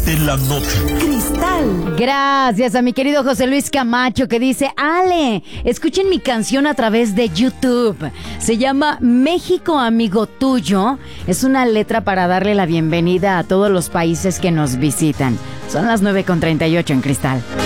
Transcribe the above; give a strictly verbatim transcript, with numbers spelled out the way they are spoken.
de la nota. Cristal. Gracias a mi querido José Luis Camacho, que dice: Ale, escuchen mi canción a través de YouTube. Se llama México Amigo Tuyo. Es una letra para darle la bienvenida a todos los países que nos visitan. Son las nueve con treinta y ocho en Cristal.